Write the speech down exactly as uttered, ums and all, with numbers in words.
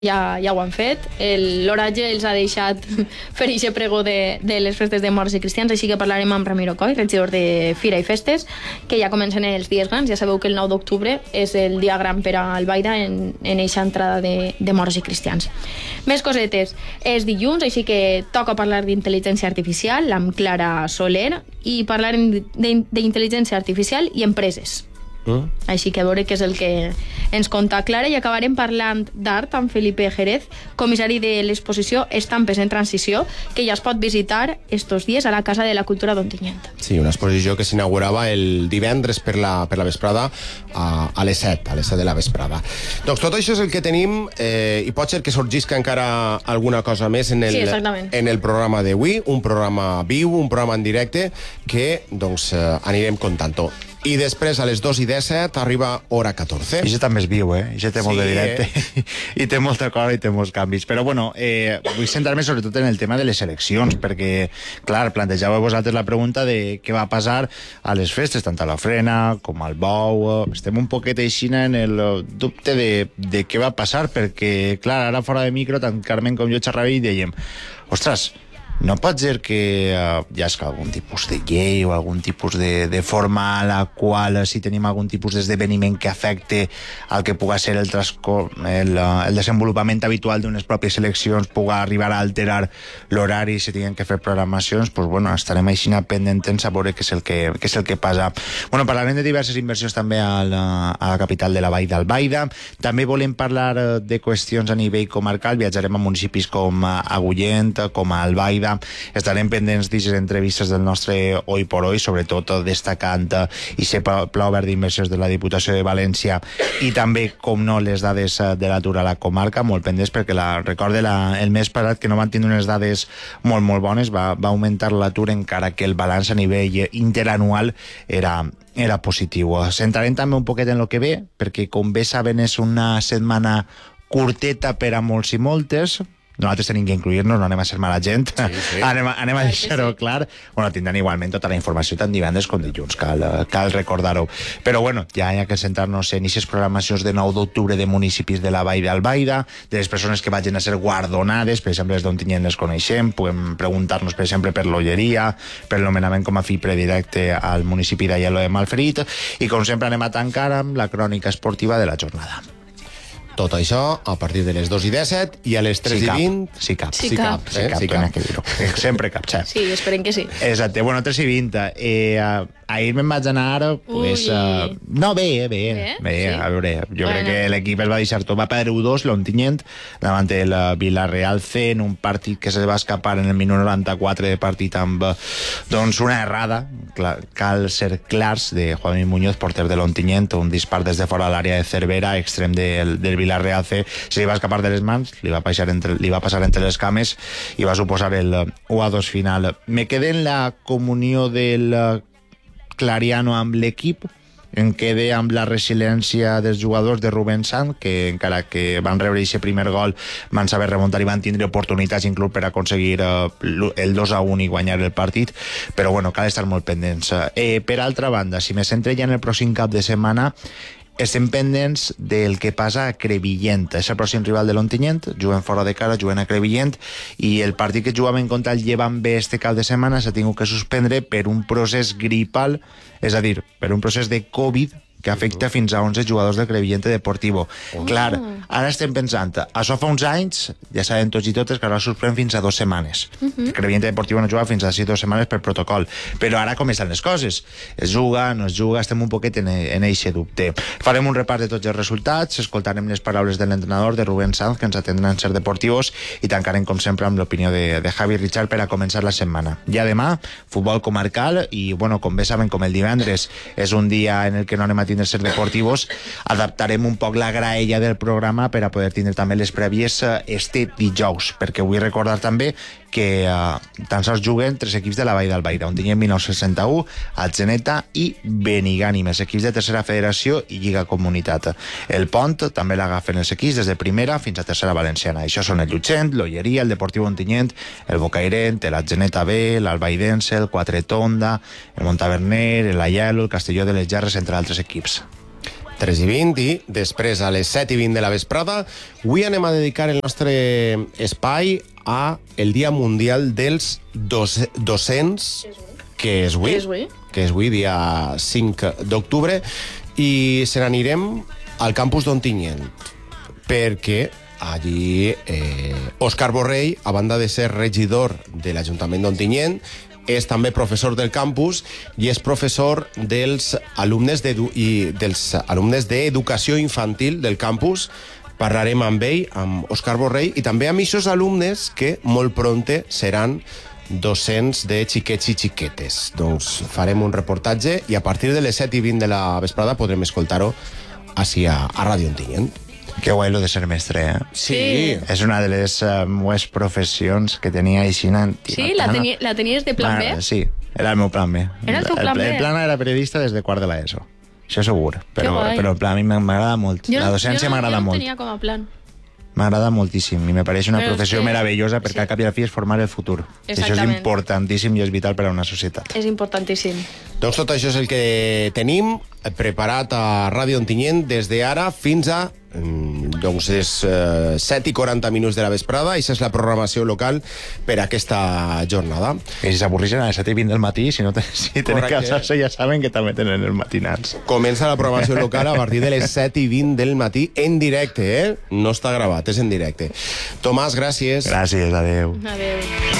ja, ja ho han fet. L'oratge els ha deixat fer aquest pregó de, de les festes de morts i cristians, així que parlarem amb Ramiro Coll, regidor de Fira i Festes, que ja comencen els dies grans. Ja sabeu que el nou d'octubre és el dia gran per a Albaida en eixa entrada de, de morts i cristians. Més cosetes. És dilluns, així que toca parlar d'intel·ligència artificial amb Clara Soler i parlarem d'intel·ligència artificial i empreses. Mm. Així que a veure què és el que ens conta Clara, i acabarem parlant d'art amb Felipe Jerez, comissari de l'exposició Estampes en Transició, que ja es pot visitar estos dies a la Casa de la Cultura d'Ontinyent. Sí, una exposició que s'inaugurava el divendres per la, per la vesprada a, a les set, a les set de la vesprada. Doncs tot això és el que tenim, eh, i pot ser que sorgisca encara alguna cosa més en el, sí, en el programa d'avui, un programa viu, un programa en directe que doncs eh, anirem contant-ho. I després, a les dos i disset, arriba Hora catorze. I això també és viu, eh? I això té molt sí, de directe. Eh? I té molta cosa i té molts canvis. Però, bueno, eh, vull centrar-me sobretot en el tema de les eleccions, perquè, clar, plantejàveu vosaltres la pregunta de què va passar a les festes, tant a la Frena com al Bou. Estem un poquet així en el dubte de, de què va passar, perquè, clar, ara fora de micro, tant Carmen com jo xerràvem i dèiem, ostres, no pot ser que uh, hi hagi algun tipus de llei o algun tipus de, de forma a la qual, si tenim algun tipus d'esdeveniment que afecte al que puga ser el, el, el desenvolupament habitual d'unes pròpies eleccions, puga arribar a alterar l'horari si tinguem que fer programacions, doncs, bueno, estarem així pendents a veure què és el que, què és el que passa. Bueno, parlarem de diverses inversions també a la, a la capital de la Vall d'Albaida. També volem parlar de qüestions a nivell comarcal. Viatjarem a municipis com Agullent, com a Albaida. Estarem pendents d'aquestes entrevistes del nostre Hoy por Hoy, sobretot destacant i ser pla obert d'inversions de la Diputació de València i també, com no, les dades de l'atur a la comarca, molt pendents, perquè la, recorde la, el mes passat que no van tenir unes dades molt, molt bones, va, va augmentar l'atur encara que el balanç a nivell interanual era era positiu. Centrarem també un poquet en el que ve, perquè com bé saben és una setmana curteta per a molts i moltes. Nosaltres tenim que incluir-nos, no anem a ser mala gent, sí, sí. anem a, anem a deixar-ho sí. clar. Bueno, tindran igualment tota la informació tant divendres com dilluns, cal, cal recordar-ho. Però bueno, ja hi ha que centrar-nos en aquestes programacions de nou d'octubre de municipis de la Vall d'Albaida, de les persones que vagin a ser guardonades, per exemple, les d'Ontinyent les coneixem, podem preguntar-nos, per exemple, per l'Olleria, per el nomenament com a fill predirecte al municipi d'Aielo de Malferit, i com sempre anem a tancar amb la crònica esportiva de la jornada. Tot això a partir de les dos i disset i a les tres i vint... Sí cap. Sí cap. Sí cap, sí cap. Sí cap. Sempre cap, sí. Sí, esperem que sí. Exacte. Bueno, tres i vint. Eh, ahir me'n vaig anar... Pues, uh, no, bé, bé. Bé, bé sí. A veure, jo bueno. crec que l'equip es va deixar tot. Va perdre u dos, l'Ontinyent, davant del Villarreal C, en un partit que se va escapar en el minut noranta-quatre de partit amb doncs una errada, cal ser clars, de Juanmi Muñoz, porter de l'Ontinyent, un dispar des de fora a l'àrea de Cervera, extrem del, del Villarreal C, se li va escapar de les mans, li va passar entre, li va passar entre les cames i va suposar el u a dos final. Me quedé en la comunió del Clariano amb l'equip, em quedé amb la resiliència dels jugadors de Rubén Sant, que encara que van rebre aquest primer gol van saber remuntar i van tindre oportunitats inclús per aconseguir uh, el dos a un i guanyar el partit, però bueno, cal estar molt pendents. Eh, per altra banda, si me centre ja en el pròxim cap de setmana, estem pendents del que passa a Crevillent. És el pròxim rival de l'Ontinyent, juguen fora de casa, juguen a Crevillent, i el partit que jugaven contra el Llevant B este cap de setmana s'ha tingut que suspendre per un procés gripal, és a dir, per un procés de Covid que afecta fins a onze jugadors del Crevillent Deportivo. Oh. Clar, ara estem pensant, això fa uns anys, ja sabem tots i totes que ara suspèn fins a dues setmanes. Uh -huh. El Crevillent Deportivo no juga fins a sis dues setmanes per protocol. Però ara com estan les coses? Es juga, no es juga, estem un poquet en, en eixe dubte. Farem un repàs de tots els resultats, escoltarem les paraules de l'entrenador, de Rubén Sanz, que ens atendran Ser Deportivos, i tancarem, com sempre, amb l'opinió de, de Javi Richard per a començar la setmana. Ja demà, futbol comarcal, i, bueno, com bé saben, com el divendres és un dia en el que no anem a tindre Ser Deportivos, adaptarem un poc la graella del programa per a poder tindre també les prèvies este dijous, perquè vull recordar també que uh, tan sols juguen tres equips de la Vall d'Albaida, Ontinyent mil nou-cents seixanta-u, Atzeneta i Benigànim, els equips de tercera federació i Lliga Comunitat. El Pont també l'agafen els equips des de primera fins a tercera valenciana. Això són el Llutxent, l'Olleria, el Deportiu Ontinyent, el Bocairent, l'Atzeneta B, l'Albaidense, el Quatretonda, el Montaverner, el Aielo, el Castelló de les Gerres, entre altres equips. tres i vint, i després a les set i vint de la vesprada. Avui anem a dedicar el nostre espai a el Dia Mundial dels dos, docents, que és avui, Que és avui. que és avui, dia cinc d'octubre, i se n'anirem al campus d'Ontinyent, perquè allí eh, Òscar Borrell, a banda de ser regidor de l'Ajuntament d'Ontinyent, és també professor del campus i és professor dels alumnes d'edu i dels alumnes d'educació infantil del campus. Parlarem amb ell, amb Òscar Borrell, i també amb aquests alumnes que molt pronte seran docents de xiquets i xiquetes. Doncs farem un reportatge i a partir de les set i vint de la vesprada podrem escoltar-ho així a, a Ràdio Ontinyent. Que guai lo de ser mestre, eh? Sí. És una de les uh, meves professions que tenia així... Sí, la, tenia, la tenies de plan B? Sí, era el meu plan B. Era el teu plan B? El plan era periodista des de quart de l'ESO. Això segur. Però, guai. però el plan a mi m'agrada molt. Jo La no- docència jo no- m'agrada jo no molt. tenia com a plan. M'agrada moltíssim i me pareix una Però és professió que- meravellosa perquè sí. al cap i a la fi és formar el futur. I això és Exactament. importantíssim i és vital per a una societat. És importantíssim. Doncs tot això és el que tenim preparat a Ràdio Ontinyent des d'ara fins a mm, doncs és eh, set i quaranta minuts de la vesprada. Això és la programació local per a aquesta jornada. I si s'avorreixen a les set i vint del matí, si, no ten, si tenen que Correcte. alçar-se ja saben que també tenen els matinals. Comença la programació local a partir de les set i vint del matí en directe, eh? No està gravat, és en directe. Tomàs, gràcies. Gràcies, adeu. Adéu.